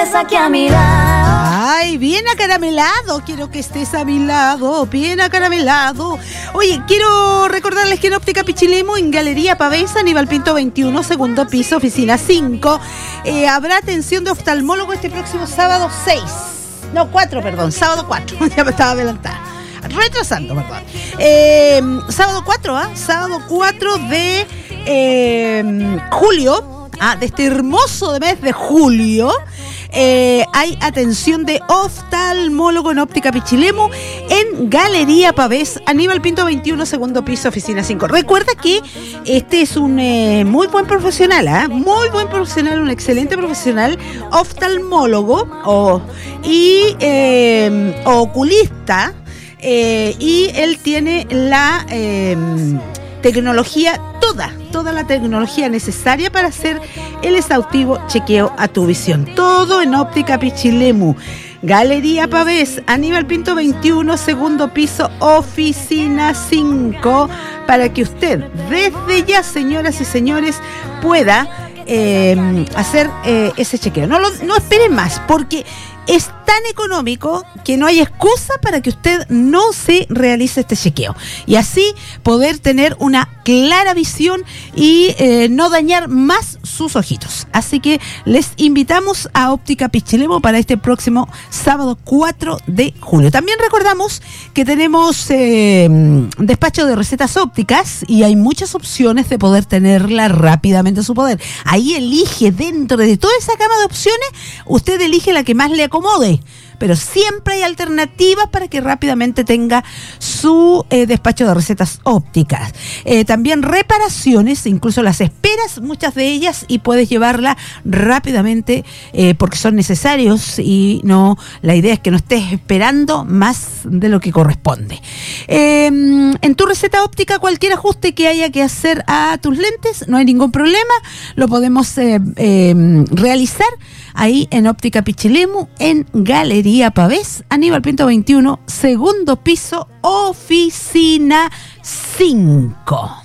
Aquí a mi lado. Ay, bien acaramelado, quiero que estés a mi lado, bien acaramelado. Oye, quiero recordarles que en Óptica Pichilemu, en Galería Pavés, Aníbal Pinto 21, segundo piso, oficina 5, habrá atención de oftalmólogo este próximo sábado sábado 4, ya me estaba adelantada. Retrasando, perdón. Sábado 4, sábado 4 de julio, de este hermoso mes de julio, hay atención de oftalmólogo en Óptica Pichilemu en Galería Pavés, Aníbal Pinto 21, segundo piso, oficina 5. Recuerda que este es un muy buen profesional, muy buen profesional, un excelente profesional, oftalmólogo y oculista, y él tiene la tecnología, toda la tecnología necesaria para hacer el exhaustivo chequeo a tu visión. Todo en Óptica Pichilemu, Galería Pavés, Aníbal Pinto 21, segundo piso, oficina 5, para que usted desde ya, señoras y señores, pueda hacer ese chequeo. No espere más, porque es tan económico que no hay excusa para que usted no se realice este chequeo y así poder tener una clara visión y no dañar más sus ojitos. Así que les invitamos a Óptica Pichilemu para este próximo sábado 4 de julio. También recordamos que tenemos despacho de recetas ópticas y hay muchas opciones de poder tenerla rápidamente en su poder. Ahí elige, dentro de toda esa gama de opciones, usted elige la que más le acomode, pero siempre hay alternativas para que rápidamente tenga su despacho de recetas ópticas. También reparaciones, incluso las esperas, muchas de ellas, y puedes llevarla rápidamente porque son necesarios y no, la idea es que no estés esperando más de lo que corresponde. En tu receta óptica, cualquier ajuste que haya que hacer a tus lentes, no hay ningún problema, lo podemos realizar ahí en Óptica Pichilemu, en Galería Pavés, Aníbal Pinto 21, segundo piso, oficina 5.